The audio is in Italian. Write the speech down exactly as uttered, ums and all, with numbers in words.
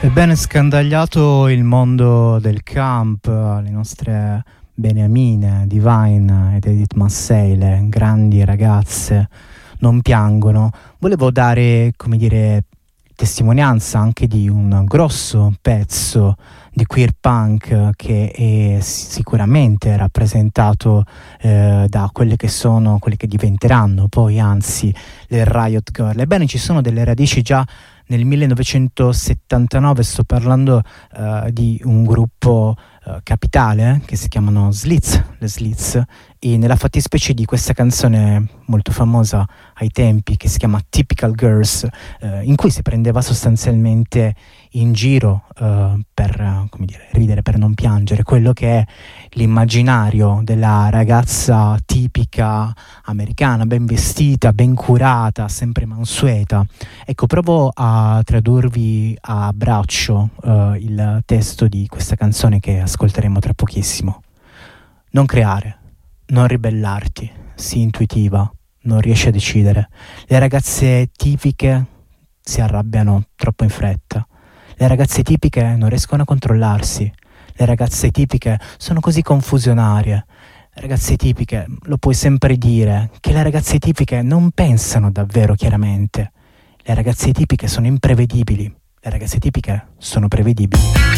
Ebbene, scandagliato il mondo del camp, le nostre beniamine, Divine ed Edith Massey, le grandi ragazze, non piangono. Volevo dare, come dire, testimonianza anche di un grosso pezzo di queer punk che è sicuramente rappresentato eh, da quelle che sono, quelle che diventeranno poi anzi le Riot Girl. Ebbene, ci sono delle radici già nel millenovecentosettantanove, sto parlando uh, di un gruppo uh, capitale eh, che si chiamano Slits, le Slits, e nella fattispecie di questa canzone molto famosa ai tempi che si chiama Typical Girls, uh, in cui si prendeva sostanzialmente in giro uh, per, uh, come dire, ridere per non piangere, quello che è l'immaginario della ragazza tipica americana, ben vestita, ben curata, sempre mansueta. Ecco, provo a tradurvi a braccio uh, il testo di questa canzone che ascolteremo tra pochissimo. Non creare, non ribellarti, sii intuitiva, non riesci a decidere. Le ragazze tipiche si arrabbiano troppo in fretta. Le ragazze tipiche non riescono a controllarsi. Le ragazze tipiche sono così confusionarie. Le ragazze tipiche, lo puoi sempre dire, che le ragazze tipiche non pensano davvero chiaramente. Le ragazze tipiche sono imprevedibili. Le ragazze tipiche sono prevedibili.